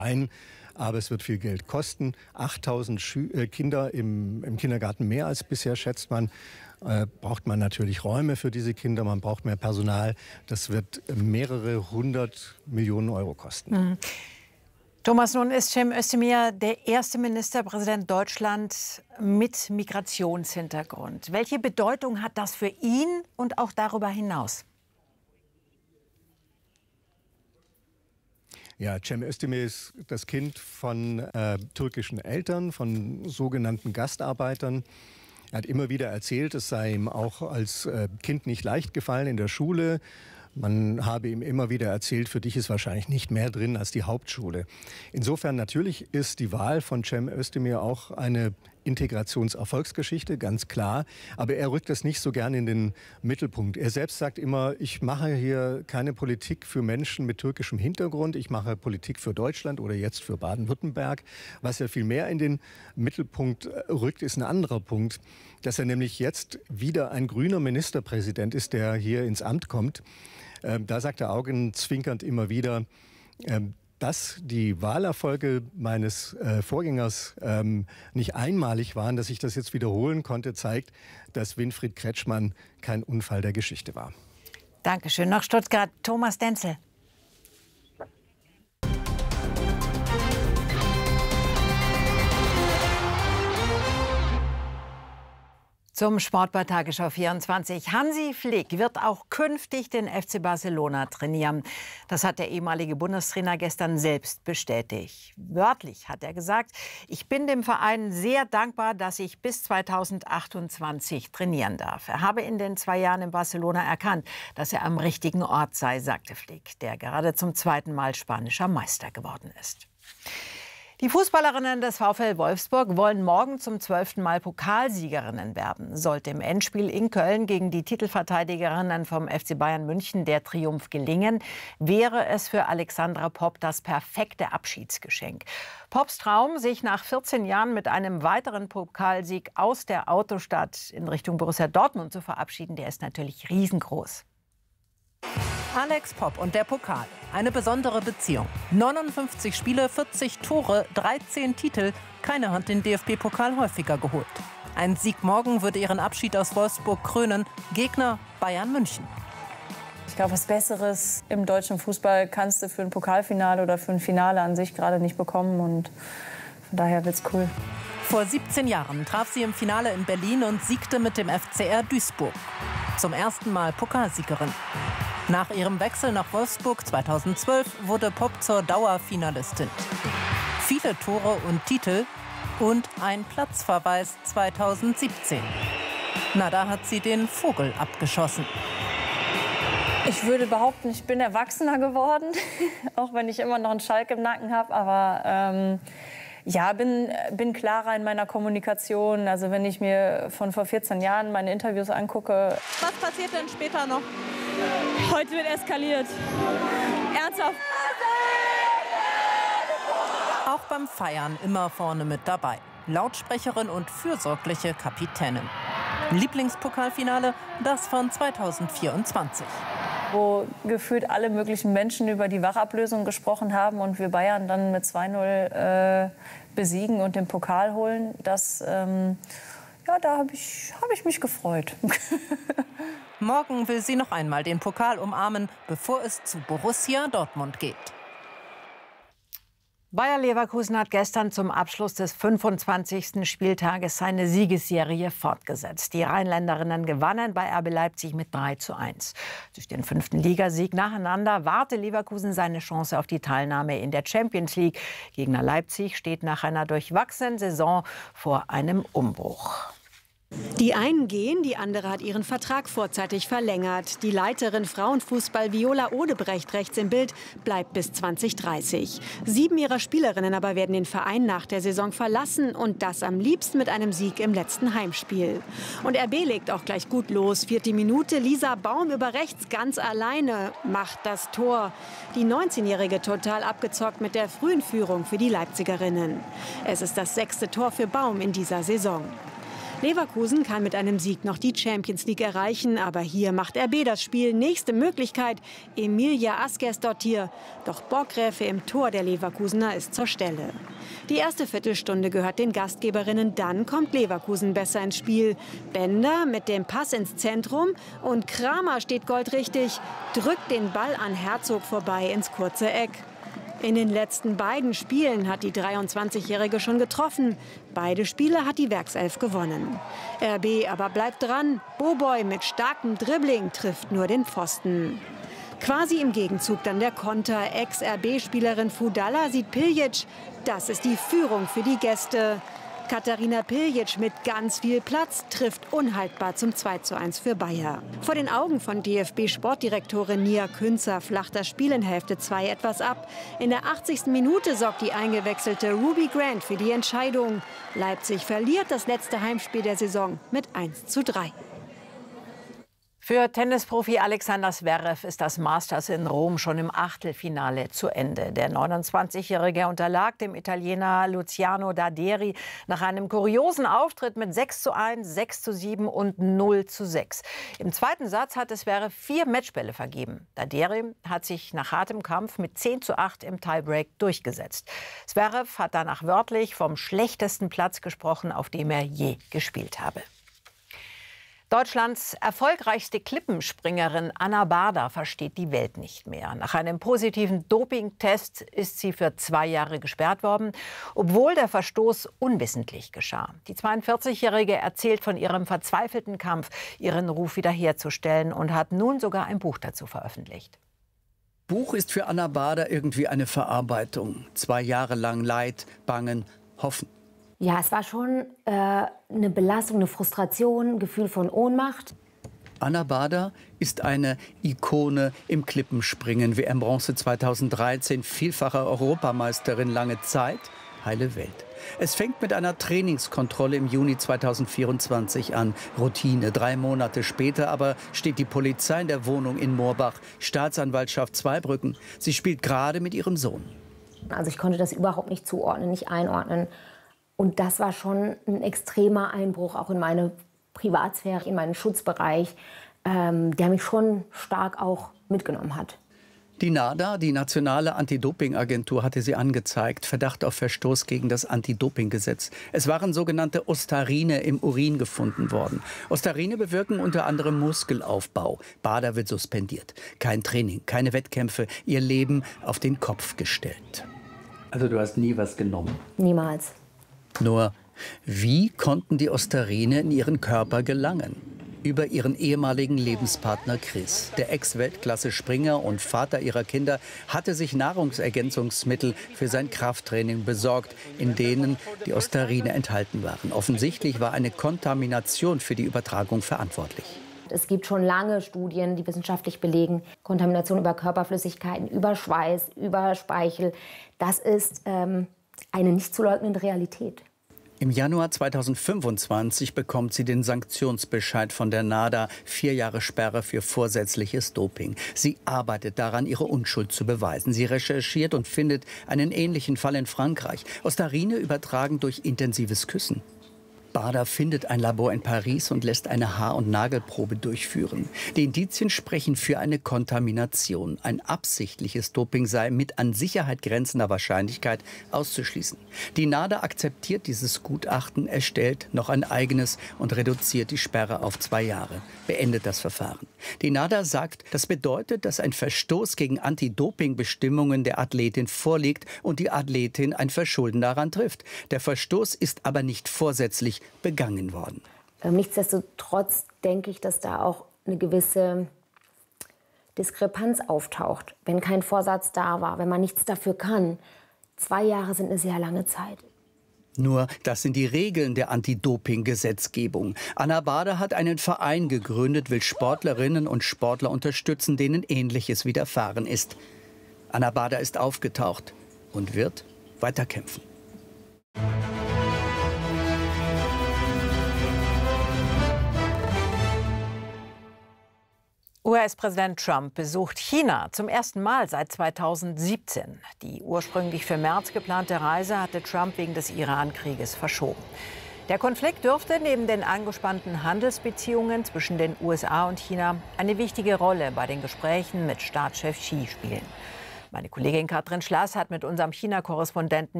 ein, aber es wird viel Geld kosten. 8.000 Kinder im Kindergarten mehr als bisher, schätzt man. Braucht man natürlich Räume für diese Kinder, man braucht mehr Personal. Das wird mehrere 100 Millionen Euro kosten. Mhm. Thomas, nun ist Cem Özdemir der erste Ministerpräsident Deutschlands mit Migrationshintergrund. Welche Bedeutung hat das für ihn und auch darüber hinaus? Ja, Cem Özdemir ist das Kind von türkischen Eltern, von sogenannten Gastarbeitern. Er hat immer wieder erzählt, es sei ihm auch als Kind nicht leicht gefallen in der Schule. Man habe ihm immer wieder erzählt, für dich ist wahrscheinlich nicht mehr drin als die Hauptschule. Insofern natürlich ist die Wahl von Cem Özdemir auch eine Integrationserfolgsgeschichte, ganz klar. Aber er rückt das nicht so gern in den Mittelpunkt. Er selbst sagt immer, ich mache hier keine Politik für Menschen mit türkischem Hintergrund. Ich mache Politik für Deutschland oder jetzt für Baden-Württemberg. Was er viel mehr in den Mittelpunkt rückt, ist ein anderer Punkt, dass er nämlich jetzt wieder ein grüner Ministerpräsident ist, der hier ins Amt kommt. Da sagt er augenzwinkernd immer wieder, dass die Wahlerfolge meines Vorgängers nicht einmalig waren, dass ich das jetzt wiederholen konnte, zeigt, dass Winfried Kretschmann kein Unfall der Geschichte war. Dankeschön. Nach Stuttgart, Thomas Denzel. Zum Sport bei Tagesschau 24. Hansi Flick wird auch künftig den FC Barcelona trainieren. Das hat der ehemalige Bundestrainer gestern selbst bestätigt. Wörtlich hat er gesagt, ich bin dem Verein sehr dankbar, dass ich bis 2028 trainieren darf. Er habe in den 2 Jahren in Barcelona erkannt, dass er am richtigen Ort sei, sagte Flick, der gerade zum 2. Mal spanischer Meister geworden ist. Die Fußballerinnen des VfL Wolfsburg wollen morgen zum 12. Mal Pokalsiegerinnen werden. Sollte im Endspiel in Köln gegen die Titelverteidigerinnen vom FC Bayern München der Triumph gelingen, wäre es für Alexandra Popp das perfekte Abschiedsgeschenk. Popps Traum, sich nach 14 Jahren mit einem weiteren Pokalsieg aus der Autostadt in Richtung Borussia Dortmund zu verabschieden, der ist natürlich riesengroß. Alex Popp und der Pokal. Eine besondere Beziehung. 59 Spiele, 40 Tore, 13 Titel. Keiner hat den DFB-Pokal häufiger geholt. Ein Sieg morgen würde ihren Abschied aus Wolfsburg krönen. Gegner Bayern München. Ich glaube, was Besseres im deutschen Fußball kannst du für ein Pokalfinale oder für ein Finale an sich gerade nicht bekommen. Und von daher wird's cool. Vor 17 Jahren traf sie im Finale in Berlin und siegte mit dem FCR Duisburg. Zum ersten Mal Pokalsiegerin. Nach ihrem Wechsel nach Wolfsburg 2012 wurde Popp zur Dauerfinalistin. Viele Tore und Titel und ein Platzverweis 2017. Na, da hat sie den Vogel abgeschossen. Ich würde behaupten, ich bin erwachsener geworden, auch wenn ich immer noch einen Schalk im Nacken habe. Aber ja, bin klarer in meiner Kommunikation. Also wenn ich mir von vor 14 Jahren meine Interviews angucke. Was passiert denn später noch? Heute wird eskaliert. Ernsthaft. Auch beim Feiern immer vorne mit dabei. Lautsprecherin und fürsorgliche Kapitänin. Lieblingspokalfinale, das von 2024. Wo gefühlt alle möglichen Menschen über die Wachablösung gesprochen haben und wir Bayern dann mit 2-0 besiegen und den Pokal holen. Das, ja, da hab ich mich gefreut. Morgen will sie noch einmal den Pokal umarmen, bevor es zu Borussia Dortmund geht. Bayer Leverkusen hat gestern zum Abschluss des 25. Spieltages seine Siegesserie fortgesetzt. Die Rheinländerinnen gewannen bei RB Leipzig mit 3:1. Durch den 5. Ligasieg nacheinander wahrte Leverkusen seine Chance auf die Teilnahme in der Champions League. Gegner Leipzig steht nach einer durchwachsenen Saison vor einem Umbruch. Die einen gehen, die andere hat ihren Vertrag vorzeitig verlängert. Die Leiterin Frauenfußball Viola Odebrecht, rechts im Bild, bleibt bis 2030. 7 ihrer Spielerinnen aber werden den Verein nach der Saison verlassen und das am liebsten mit einem Sieg im letzten Heimspiel. Und RB legt auch gleich gut los. 4. Minute, Lisa Baum über rechts ganz alleine macht das Tor. Die 19-Jährige total abgezockt mit der frühen Führung für die Leipzigerinnen. Es ist das 6. Tor für Baum in dieser Saison. Leverkusen kann mit einem Sieg noch die Champions League erreichen, aber hier macht RB das Spiel. Nächste Möglichkeit, Emilia Askersdottir. Doch Borggräfe im Tor der Leverkusener ist zur Stelle. Die erste Viertelstunde gehört den Gastgeberinnen, dann kommt Leverkusen besser ins Spiel. Bender mit dem Pass ins Zentrum und Kramer steht goldrichtig, drückt den Ball an Herzog vorbei ins kurze Eck. In den letzten beiden Spielen hat die 23-Jährige schon getroffen. Beide Spiele hat die Werkself gewonnen. RB aber bleibt dran. Boboy mit starkem Dribbling trifft nur den Pfosten. Quasi im Gegenzug dann der Konter. Ex-RB-Spielerin Fudalla sieht Piljic. Das ist die Führung für die Gäste. Katharina Piljic mit ganz viel Platz trifft unhaltbar zum 2:1 für Bayer. Vor den Augen von DFB-Sportdirektorin Nia Künzer flacht das Spiel in Hälfte 2 etwas ab. In der 80. Minute sorgt die eingewechselte Ruby Grant für die Entscheidung. Leipzig verliert das letzte Heimspiel der Saison mit 1:3. Für Tennisprofi Alexander Zverev ist das Masters in Rom schon im Achtelfinale zu Ende. Der 29-Jährige unterlag dem Italiener Luciano Daderi nach einem kuriosen Auftritt mit 6:1, 6:7 und 0:6. Im zweiten Satz hatte Zverev 4 Matchbälle vergeben. Daderi hat sich nach hartem Kampf mit 10:8 im Tiebreak durchgesetzt. Zverev hat danach wörtlich vom schlechtesten Platz gesprochen, auf dem er je gespielt habe. Deutschlands erfolgreichste Klippenspringerin Anna Bader versteht die Welt nicht mehr. Nach einem positiven Dopingtest ist sie für 2 Jahre gesperrt worden, obwohl der Verstoß unwissentlich geschah. Die 42-Jährige erzählt von ihrem verzweifelten Kampf, ihren Ruf wiederherzustellen und hat nun sogar ein Buch dazu veröffentlicht. Buch ist für Anna Bader irgendwie eine Verarbeitung. 2 Jahre lang Leid, Bangen, Hoffen. Ja, es war schon eine Belastung, eine Frustration, ein Gefühl von Ohnmacht. Anna Bader ist eine Ikone im Klippenspringen. WM-Bronze 2013, vielfache Europameisterin lange Zeit, heile Welt. Es fängt mit einer Trainingskontrolle im Juni 2024 an. Routine. 3 Monate später aber steht die Polizei in der Wohnung in Moorbach, Staatsanwaltschaft Zweibrücken. Sie spielt gerade mit ihrem Sohn. Also ich konnte das überhaupt nicht zuordnen, nicht einordnen. Und das war schon ein extremer Einbruch auch in meine Privatsphäre, in meinen Schutzbereich, der mich schon stark auch mitgenommen hat. Die NADA, die Nationale Anti-Doping-Agentur, hatte sie angezeigt. Verdacht auf Verstoß gegen das Anti-Doping-Gesetz. Es waren sogenannte Ostarine im Urin gefunden worden. Ostarine bewirken unter anderem Muskelaufbau. Bader wird suspendiert. Kein Training, keine Wettkämpfe, ihr Leben auf den Kopf gestellt. Also du hast nie was genommen? Niemals. Nur, wie konnten die Ostarine in ihren Körper gelangen? Über ihren ehemaligen Lebenspartner Chris. Der Ex-Weltklasse-Springer und Vater ihrer Kinder hatte sich Nahrungsergänzungsmittel für sein Krafttraining besorgt, in denen die Ostarine enthalten waren. Offensichtlich war eine Kontamination für die Übertragung verantwortlich. Es gibt schon lange Studien, die wissenschaftlich belegen, Kontamination über Körperflüssigkeiten, über Schweiß, über Speichel. Das ist eine nicht zu leugnende Realität. Im Januar 2025 bekommt sie den Sanktionsbescheid von der NADA, 4 Jahre Sperre für vorsätzliches Doping. Sie arbeitet daran, ihre Unschuld zu beweisen. Sie recherchiert und findet einen ähnlichen Fall in Frankreich. Ostarine übertragen durch intensives Küssen. Bader findet ein Labor in Paris und lässt eine Haar- und Nagelprobe durchführen. Die Indizien sprechen für eine Kontamination. Ein absichtliches Doping sei mit an Sicherheit grenzender Wahrscheinlichkeit auszuschließen. Die NADA akzeptiert dieses Gutachten, erstellt noch ein eigenes und reduziert die Sperre auf 2 Jahre. Beendet das Verfahren. Die NADA sagt, das bedeutet, dass ein Verstoß gegen Anti-Doping-Bestimmungen der Athletin vorliegt und die Athletin ein Verschulden daran trifft. Der Verstoß ist aber nicht vorsätzlich begangen worden. Nichtsdestotrotz denke ich, dass da auch eine gewisse Diskrepanz auftaucht, wenn kein Vorsatz da war, wenn man nichts dafür kann. 2 Jahre sind eine sehr lange Zeit. Nur, das sind die Regeln der Anti-Doping-Gesetzgebung. Anna Bader hat einen Verein gegründet, will Sportlerinnen und Sportler unterstützen, denen Ähnliches widerfahren ist. Anna Bader ist aufgetaucht und wird weiterkämpfen. US-Präsident Trump besucht China zum ersten Mal seit 2017. Die ursprünglich für März geplante Reise hatte Trump wegen des Iran-Krieges verschoben. Der Konflikt dürfte neben den angespannten Handelsbeziehungen zwischen den USA und China eine wichtige Rolle bei den Gesprächen mit Staatschef Xi spielen. Meine Kollegin Katrin Schlaß hat mit unserem China-Korrespondenten